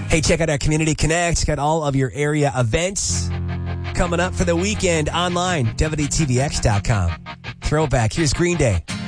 Hey, check out our Community Connect. Got all of your area events coming up for the weekend online. WTVX.com. Throwback. Here's Green Day.